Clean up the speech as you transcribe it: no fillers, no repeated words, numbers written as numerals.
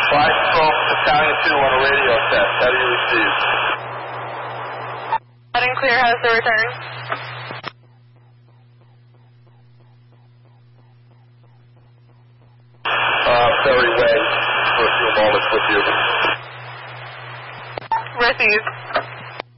Flight Control, Battalion 2 on a radio test. How do you receive? Loud and clear, how's the return? Ferry Way for a few moments with you. Receive.